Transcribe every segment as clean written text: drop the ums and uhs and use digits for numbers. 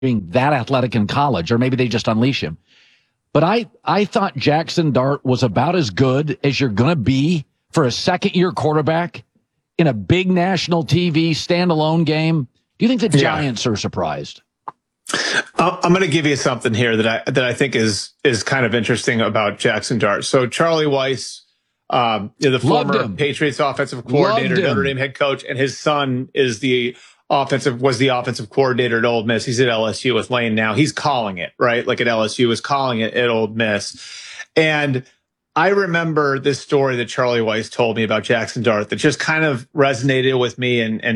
being that athletic in college, or maybe they just unleash him. But I thought Jackson Dart was about as good as you're going to be for a second-year quarterback in a big national TV standalone game. Do you think the Giants are surprised? I'm going to give you something here that I think is kind of interesting about Jackson Dart. So Charlie Weiss, the former Patriots offensive coordinator, Notre Dame head coach, and his son was the offensive coordinator at Ole Miss. He's at LSU with Lane now. He's calling it, right? Like at LSU was calling it at Ole Miss. And I remember this story that Charlie Weiss told me about Jackson Dart that just kind of resonated with me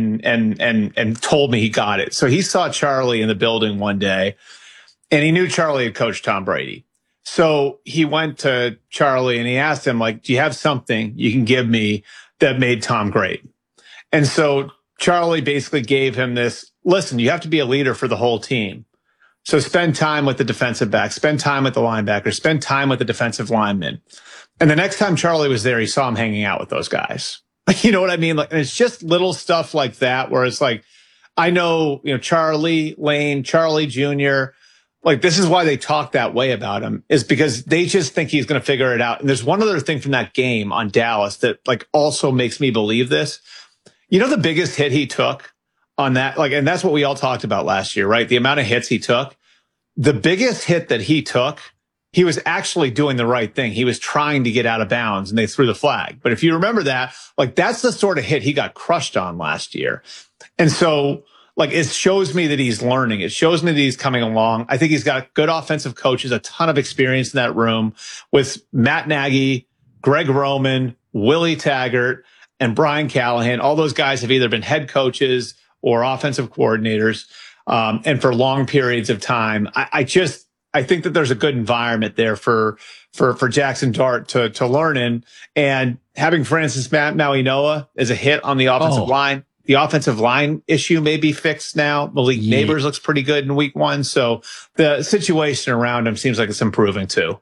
and told me he got it. So he saw Charlie in the building one day, and he knew Charlie had coached Tom Brady. So he went to Charlie and he asked him, like, do you have something you can give me that made Tom great? And so Charlie basically gave him this, listen, you have to be a leader for the whole team. So spend time with the defensive back, spend time with the linebacker, spend time with the defensive linemen. And the next time Charlie was there, he saw him hanging out with those guys. You know what I mean? Like, and it's just little stuff like that where it's like, I know, Charlie Lane, Charlie Jr., like, this is why they talk that way about him, is because they just think he's going to figure it out. And there's one other thing from that game on Dallas that like also makes me believe this. The biggest hit he took on that, like, and that's what we all talked about last year, right? The amount of hits he took. The biggest hit that he took, he was actually doing the right thing. He was trying to get out of bounds and they threw the flag. But if you remember that, like, that's the sort of hit he got crushed on last year. And so, like, it shows me that he's learning. It shows me that he's coming along. I think he's got good offensive coaches, a ton of experience in that room with Matt Nagy, Greg Roman, Willie Taggart, and Brian Callahan. All those guys have either been head coaches or offensive coordinators, and for long periods of time. I think that there's a good environment there for Jackson Dart to learn in, and having Francis Mauigoa as a hit on the offensive line. The offensive line issue may be fixed now. Malik Neighbors looks pretty good in week 1. So the situation around him seems like it's improving too.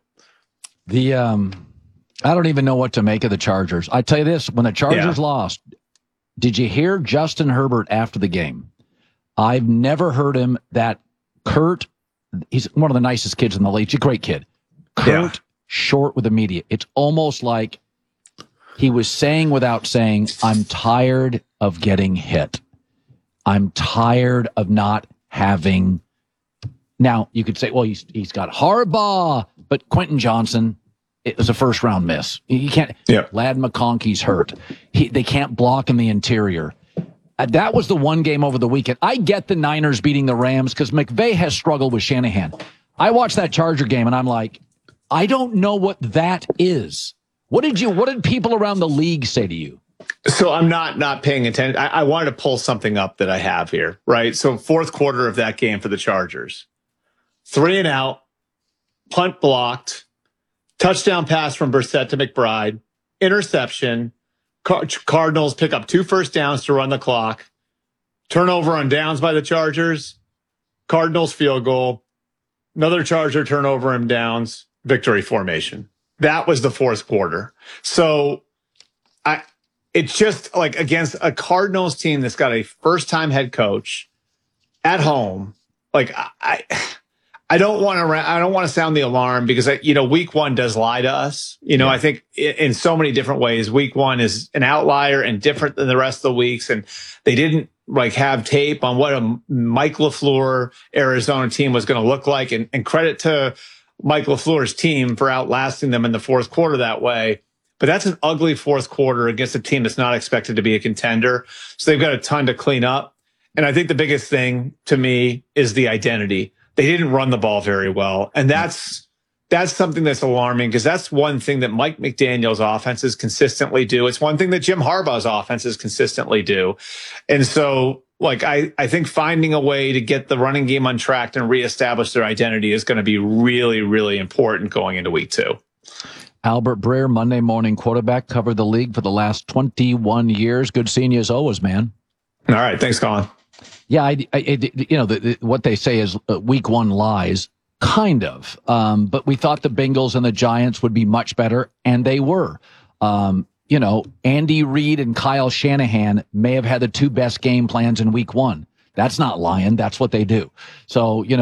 I don't even know what to make of the Chargers. I tell you this, when the Chargers lost, did you hear Justin Herbert after the game? I've never heard him that curt. He's one of the nicest kids in the league. He's a great kid. Curt, short with the media. It's almost like he was saying without saying, I'm tired of getting hit. I'm tired of not having. Now, you could say, well, he's got Harbaugh, but Quentin Johnson, it was a first-round miss. He can't. Lad McConkey's hurt. They can't block in the interior. That was the one game over the weekend. I get the Niners beating the Rams because McVay has struggled with Shanahan. I watched that Charger game, and I'm like, I don't know what that is. What did people around the league say to you? So I'm not paying attention. I wanted to pull something up that I have here, right? So fourth quarter of that game for the Chargers. 3 and out, punt blocked, touchdown pass from Brissett to McBride, interception. Cardinals pick up 2 first downs to run the clock. Turnover on downs by the Chargers. Cardinals field goal. Another Charger turnover and downs. Victory formation. That was the fourth quarter. So it's just like against a Cardinals team that's got a first-time head coach at home. Like I don't want to sound the alarm because week 1 does lie to us. I think in so many different ways, week 1 is an outlier and different than the rest of the weeks. And they didn't like have tape on what a Mike LaFleur Arizona team was going to look like. And credit to Mike LaFleur's team for outlasting them in the fourth quarter that way. But that's an ugly fourth quarter against a team that's not expected to be a contender. So they've got a ton to clean up. And I think the biggest thing to me is the identity. They didn't run the ball very well. And that's something that's alarming because that's one thing that Mike McDaniel's offenses consistently do. It's one thing that Jim Harbaugh's offenses consistently do. And so, like, I think finding a way to get the running game on track and reestablish their identity is going to be really, really important going into week 2. Albert Breer, Monday Morning Quarterback, covered the league for the last 21 years. Good seeing you as always, man. All right. Thanks, Colin. Yeah, what they say is week 1 lies, kind of. But we thought the Bengals and the Giants would be much better, and they were. Andy Reid and Kyle Shanahan may have had the 2 best game plans in week 1. That's not lying. That's what they do. So,